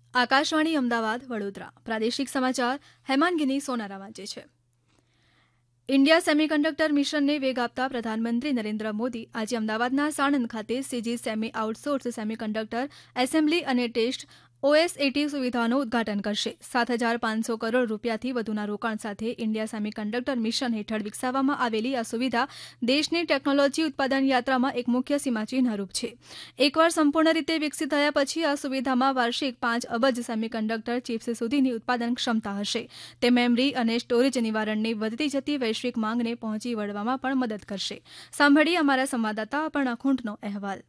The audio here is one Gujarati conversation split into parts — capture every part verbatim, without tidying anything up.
આકાશવાણી અમદાવાદ વડોદરા પ્રાદેશિક સમાચાર હેમાંગીની સોનારા વાંચે છે. ઇન્ડિયા સેમિકન્ડક્ટર મિશનને વેગ આપતા પ્રધાનમંત્રી નરેન્દ્ર મોદી આજે અમદાવાદના સાણંદ ખાતે CG semi outsource semiconductor assembly અને ટેસ્ટ ઓએસએટી સુવિધાનું ઉદઘાટન કરશે. સાત હજાર પાંચસો કરોડ રૂપિયાથી વધુના રોકાણ સાથે ઇન્ડિયા સેમિકન્ડક્ટર મિશન હેઠળ વિકસાવવામાં આવેલી આ સુવિધા દેશની ટેકનોલોજી ઉત્પાદન યાત્રામાં એક મુખ્ય સીમાચિહ્નરૂપ છે. એકવાર સંપૂર્ણ રીતે વિકસિત થયા પછી આ સુવિધામાં વાર્ષિક પાંચ અબજ સેમિકન્ડક્ટર ચિપ્સ સુધીની ઉત્પાદન ક્ષમતા હશે. તે મેમરી અને સ્ટોરેજ નિવારણની વધતી જતી વૈશ્વિક માંગને પહોંચી વળવામાં પણ મદદ કરશે. સાંભળીએ અમારા સંવાદદાતા અપર્ણા ખૂંટનો અહેવાલ.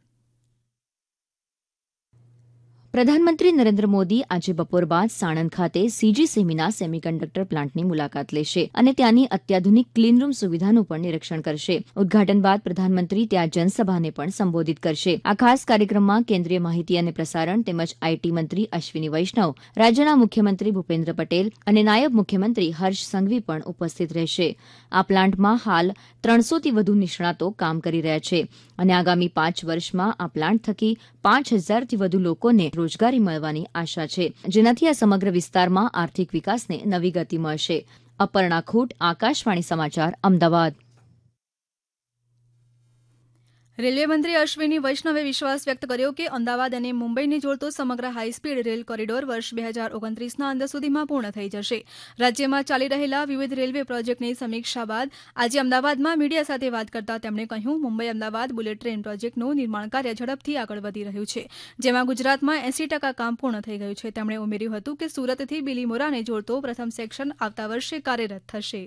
પ્રધાનમંત્રી નરેન્દ્ર મોદી આજે બપોર બાદ સાણંદ ખાતે સીજી સેમીના સેમિકન્ડક્ટર પ્લાન્ટની મુલાકાત લેશે અને ત્યાંની અત્યાધુનિક ક્લીનરૂમ સુવિધાનું પણ નિરીક્ષણ કરશે. ઉદઘાટન બાદ પ્રધાનમંત્રી ત્યાં જનસભાને પણ સંબોધિત કરશે. આ ખાસ કાર્યક્રમમાં કેન્દ્રીય માહિતી અને પ્રસારણ તેમજ આઈટી મંત્રી અશ્વિની વૈષ્ણવ, રાજ્યના મુખ્યમંત્રી ભૂપેન્દ્ર પટેલ અને નાયબ મુખ્યમંત્રી હર્ષ સંઘવી પણ ઉપસ્થિત રહેશે. આ પ્લાન્ટમાં હાલ ત્રણસોથી વધુ નિષ્ણાતો કામ કરી રહ્યા છે અને આગામી પાંચ વર્ષમાં આ પ્લાન્ટ થકી પાંચ હજારથી વધુ લોકોને રોજગારી મળવાની આશા છે, જેનાથી આ સમગ્ર વિસ્તારમાં આર્થિક વિકાસને નવી ગતિ મળશે. અપર્ણા ખૂટ, આકાશવાણી સમાચાર, અમદાવાદ. રેલવે મંત્રી અશ્વિની વૈષ્ણવે વિશ્વાસ વ્યક્ત કર્યો કે અમદાવાદ અને મુંબઈને જોડતો સમગ્ર હાઈસ્પીડ રેલ કોરિડોર વર્ષ બે હજાર ઓગણત્રીસના અંત સુધીમાં પૂર્ણ થઈ જશે. રાજ્યમાં ચાલી રહેલા વિવિધ રેલવે પ્રોજેક્ટની સમીક્ષા બાદ આજે અમદાવાદમાં મીડિયા સાથે વાત કરતા તેમણે કહ્યું, મુંબઈ અમદાવાદ બુલેટ ટ્રેન પ્રોજેક્ટનું નિર્માણ કાર્ય ઝડપથી આગળ વધી રહ્યું છે, જેમાં ગુજરાતમાં એસી ટકા કામ પૂર્ણ થઈ ગયું છે. તેમણે ઉમેર્યું હતું કે સુરતથી બિલીમોરાને જોડતો પ્રથમ સેક્શન આવતા વર્ષે કાર્યરત થશે.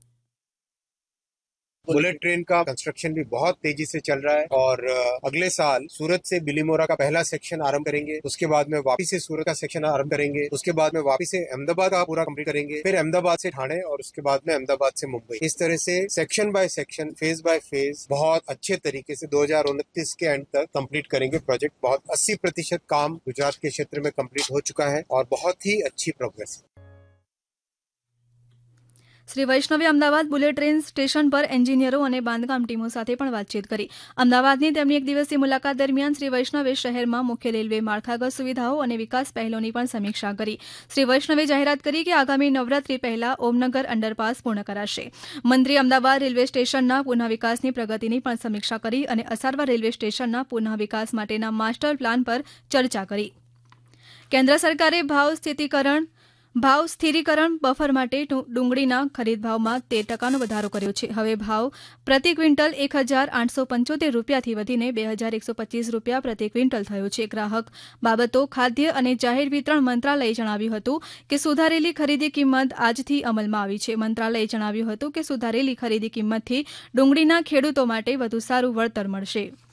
बुलेट ट्रेन का कंस्ट्रक्शन भी बहुत तेजी से चल रहा है और अगले साल सूरत से बिलीमोरा का पहला सेक्शन आरंभ करेंगे. उसके बाद में वापस से सूरत का सेक्शन आरंभ करेंगे. उसके बाद में वापस से अहमदाबाद का पूरा कंप्लीट करेंगे. फिर अहमदाबाद से ठाणे और उसके बाद में अहमदाबाद से मुंबई. इस तरह से section by section, phase by phase बहुत अच्छे तरीके से दो हजार उनतीस के एंड तक कंप्लीट करेंगे. प्रोजेक्ट बहुत अस्सी प्रतिशत काम गुजरात के क्षेत्र में कंप्लीट हो चुका है और बहुत ही अच्छी प्रोग्रेस है. શ્રી વૈષ્ણવે અમદાવાદ બુલેટ ટ્રેન સ્ટેશન પર એન્જિનિયરો અને બાંધકામ ટીમો સાથે પણ વાતચીત કરી. અમદાવાદની તેમની એક દિવસીય મુલાકાત દરમિયાન શ્રી વૈષ્ણવે શહેરમાં મુખ્ય રેલવે માળખાગત સુવિધાઓ અને વિકાસ પહેલોની પણ સમીક્ષા કરી. શ્રી વૈષ્ણવે જાહેરાત કરી કે આગામી નવરાત્રી પહેલા ઓમનગર અંડરપાસ પૂર્ણ કરાશે. મંત્રી અમદાવાદ રેલવે સ્ટેશનના પુનઃ વિકાસની પ્રગતિની પણ સમીક્ષા કરી અને અસારવા રેલવે સ્ટેશનના પુનઃ વિકાસ માટેના માસ્ટર પ્લાન પર ચર્ચા કરી. કેન્દ્ર સરકારે ભાવ સ્થિરીકરણ ભાવ સ્થિરીકરણ બફર માટે ડુંગળીના ખરીદ ભાવમાં તેર ટકાનો વધારો કર્યો છે. હવે ભાવ પ્રતિ ક્વિન્ટલ એક હજાર આઠસો પંચોતેર રૂપિયાથી વધીને બે હજાર એકસો પચીસ રૂપિયા પ્રતિ ક્વિન્ટલ થયો છે. ગ્રાહક બાબતો, ખાદ્ય અને જાહેર વિતરણ મંત્રાલયે જણાવ્યું હતું કે સુધારેલી ખરીદી કિંમત આજથી અમલમાં આવી છે. મંત્રાલયે જણાવ્યું હતું કે સુધારેલી ખરીદી કિંમતથી ડુંગળીના ખેડૂતો માટે વધુ સારું વળતર મળશે.